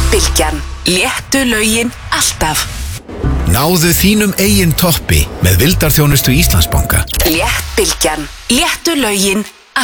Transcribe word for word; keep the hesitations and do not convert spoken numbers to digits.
Bylgjan. Léttu lögin alltaf. Náðu þínum eigin toppi með vildarþjónustu Íslandsbanka. Létt Bylgjan. Léttu lögin